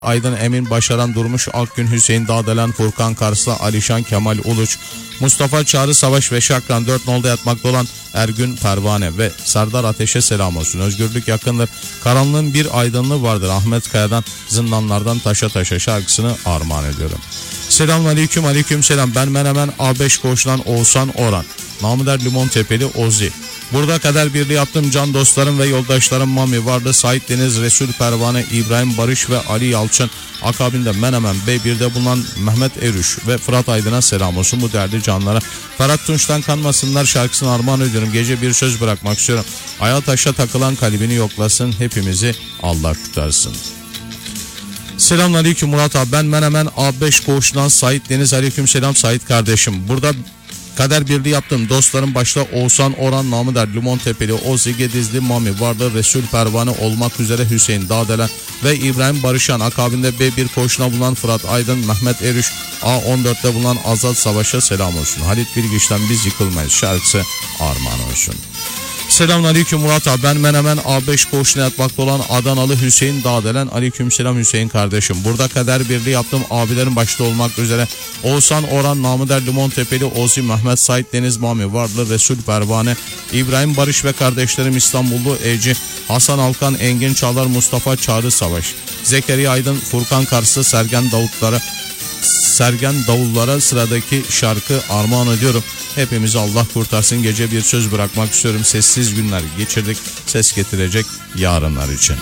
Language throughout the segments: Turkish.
Aydın, Emin Başaran, Durmuş Akgün, Hüseyin Dağdelen, Furkan Karslı, Alişan, Kemal Uluç, Mustafa Çağrı Savaş ve Şakran 4 nolda yatmakta olan Ergün Pervane ve Serdar Ateş'e selam olsun. Özgürlük yakındır, karanlığın bir aydınlığı vardır. Ahmet Kaya'dan Zindanlardan Taşa Taşa şarkısını armağan ediyorum. Selamünaleyküm, aleyküm selam. Ben Menemen A5 koğuşundan Oğuzhan Orhan. Namı der Limon Tepeli Ozi. Burada kader birliği yaptım can dostlarım ve yoldaşlarım Mami Vardı, Sait Deniz, Resul Pervane, İbrahim Barış ve Ali Yalçın. Akabinde Menemen B1'de bulunan Mehmet Erüş ve Fırat Aydın'a selam olsun bu değerli canlara. Ferhat Tunç'tan Kanmasınlar şarkısını armağan ediyorum. Gece bir söz bırakmak istiyorum. Aya taşa takılan kalbini yoklasın, hepimizi Allah kurtarsın. Selamünaleyküm Murat abi, ben Menemen A5 koğuşundan Sait Deniz. Aleyküm selam Sait kardeşim. Burada kader birliği yaptım dostlarım başta Oğuzhan Orhan, namı der Limon Tepeli, Ozi Gedizli, Mami Vardı, Resul Pervane olmak üzere Hüseyin Dağdelen ve İbrahim Barışan. Akabinde B1 koğuşuna bulunan Fırat Aydın, Mehmet Erüş, A14'te bulunan Azat Savaş'a selam olsun. Halit Bilgiç'ten Biz Yıkılmayız şarkısı armağan olsun. Selamünaleyküm Murat abi, ben Menemen A5 koğuşuna yatmakta olan Adanalı Hüseyin Dağdelen. Aleykümselam Hüseyin kardeşim. Burada kader birliği yaptım abilerin başta olmak üzere Oğuzhan Orhan, namı der Limon Tepeli, Ozi, Mehmet, Sait Deniz, Mami Varlı, Resul Pervane, İbrahim Barış ve kardeşlerim İstanbullu Eci, Hasan Alkan, Engin Çağlar, Mustafa Çağrı Savaş, Zekeriya Aydın, Furkan Karslı, Sergen Davullara sıradaki şarkı armağan ediyorum. Hepimizi Allah kurtarsın. Gece bir söz bırakmak istiyorum. Sessiz günler geçirdik, ses getirecek yarınlar için.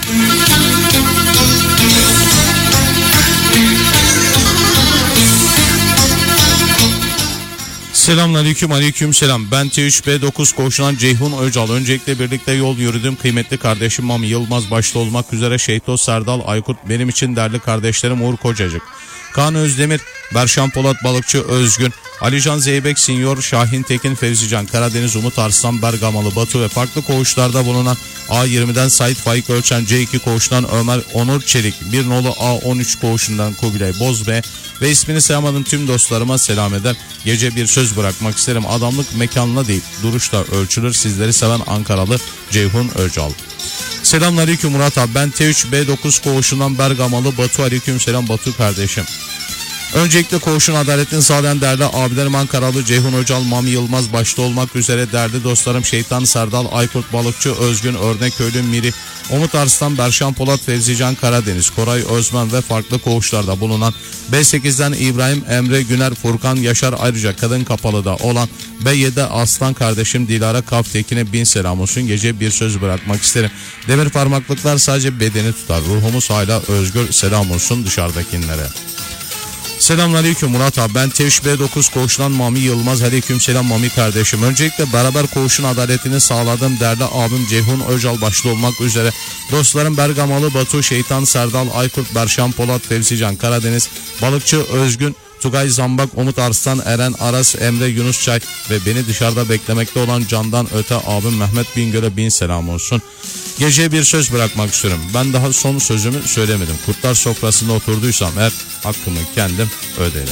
Selamünaleyküm, aleyküm selam. Ben T3B9 koğuşundan Ceyhun Öcal. Öncelikle birlikte yol yürüdüm kıymetli kardeşim Mami Yılmaz başta olmak üzere Şehto Serdal Aykut, benim için değerli kardeşlerim Uğur Kocacık, Kaan Özdemir, Berşan Polat Balıkçı Özgün, Alican Zeybek Sinyor, Şahin Tekin, Fevzican Karadeniz, Umut Arslan, Bergamalı Batu ve farklı koğuşlarda bulunan A20'den Sait Faik Ölçen, C2 koğuşundan Ömer Onur Çelik, bir nolu A13 koğuşundan Kubilay Bozbe ve ismini sayamadığım tüm dostlarıma selam eder. Gece bir söz bırakmak isterim. Adamlık mekanla değil, duruşla ölçülür. Sizleri seven Ankaralı Ceyhun Öcal. Selamünaleyküm Murat abi, ben T3B9 koğuşundan Bergamalı Batu. Aleykümselam Batu kardeşim. Öncelikle koğuşun adaletini sağlayan değerli abilerim Ankaralı Ceyhun Öcal, Mami Yılmaz başta olmak üzere değerli dostlarım Şeytan Serdal Aykut Balıkçı Özgün, Örneköylü Miri, Umut Arslan, Berşan Polat, Fevzican Karadeniz, Koray Özmen ve farklı koğuşlarda bulunan B8'den İbrahim Emre Güner, Furkan Yaşar, ayrıca kadın kapalıda olan B7'de Aslan kardeşim Dilara Kaftekin'e bin selam olsun. Gece bir söz bırakmak isterim. Demir parmaklıklar sadece bedeni tutar, ruhumuz hala özgür, selam olsun dışarıdakilere. Selamünaleyküm Murat abi, ben T3B9 koğuşundan Mami Yılmaz. Aleykümselam Mami kardeşim. Öncelikle beraber koğuşun adaletini sağladığım değerli abim Ceyhun Öcal başta olmak üzere dostlarım Bergamalı Batu, Şeytan Serdal Aykut, Berşan Polat, Fevzican Karadeniz, Balıkçı Özgün, Tugay Zambak, Umut Arslan, Eren Aras, Emre Yunus Çay ve beni dışarıda beklemekte olan candan öte abim Mehmet Bingöl'e bin selam olsun. Geceye bir söz bırakmak istiyorum. Ben daha son sözümü söylemedim. Kurtlar sofrasında oturduysam eğer hakkımı kendim öderim.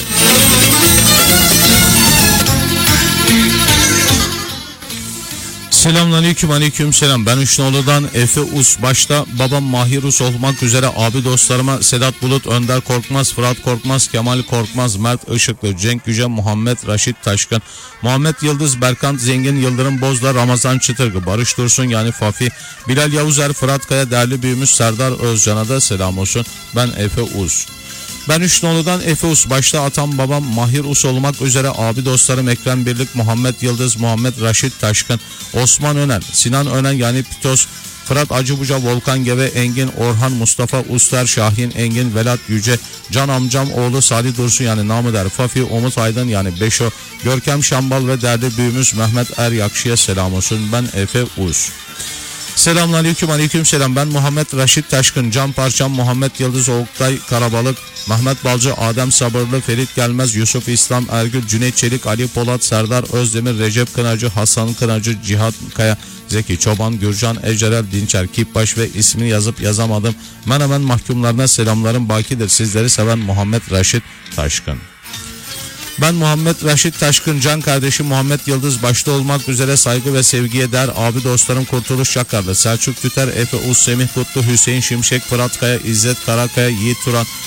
Selamünaleyküm, aleykümselam. Ben Üçnoğlu'dan Efe Us başta babam Mahir Us olmak üzere abi dostlarıma Sedat Bulut, Önder Korkmaz, Fırat Korkmaz, Kemal Korkmaz, Mert Işıklı, Cenk Yüce, Muhammed Raşit Taşkın, Muhammed Yıldız, Berkant Zengin, Yıldırım Bozdağ, Ramazan Çıtırgı, Barış Dursun yani Fafi, Bilal Yavuzer, Fırat Kaya, değerli büyüğümüz Serdar Özcan'a da selam olsun. Ben Efe Us. Ben Üçnoğlu'dan Efe Us başta atam babam Mahir Us olmak üzere abi dostlarım Ekrem Birlik, Muhammed Yıldız, Muhammed Raşit Taşkın, Osman Önen, Sinan Önen yani Pitos, Fırat Acıbuca, Volkan Geve, Engin Orhan, Mustafa Uster, Şahin Engin, Velat Yüce, Can amcam oğlu Salih Dursun yani namı der Fafi, Umut Aydın yani Beşo, Görkem Şambal ve değerli büyüğümüz Mehmet Er Yakşı'ya selam olsun. Ben Efe Us. Selamünaleyküm, aleykümselam. Ben Muhammed Raşit Taşkın, Can Parçam, Muhammed Yıldız, Oktay Karabalık, Mehmet Balcı, Adem Sabırlı, Ferit Gelmez, Yusuf İslam Ergül, Cüneyt Çelik, Ali Polat, Serdar Özdemir, Recep Kınacı, Hasan Kınacı, Cihat Kaya, Zeki Çoban, Gürcan Ecel Dinçer, Kipbaş ve ismini yazıp yazamadım Menemen mahkumlarına selamlarım bakidir. Sizleri seven Muhammed Raşit Taşkın. Ben Muhammed Raşit Taşkın, can kardeşim Muhammed Yıldız başta olmak üzere saygı ve sevgiye değer abi dostlarım Kurtuluş Çakarlı, Selçuk Tüter, Efe Uz, Semih Kutlu, Hüseyin Şimşek, Fırat Kaya, İzzet Karakaya, Yiğit Turan,